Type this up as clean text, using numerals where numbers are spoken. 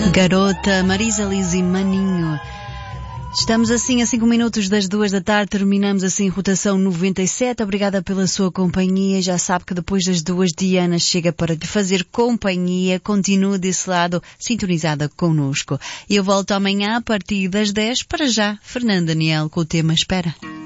Garota, Marisa Liz e Maninho. Estamos assim a 5 minutos das 2 da tarde, terminamos assim rotação 97. Obrigada pela sua companhia. Já sabe que depois das 2 Diana chega para lhe fazer companhia. Continue desse lado, sintonizada connosco. Eu volto amanhã a partir das 10. Para já, Fernando Daniel com o tema Espera.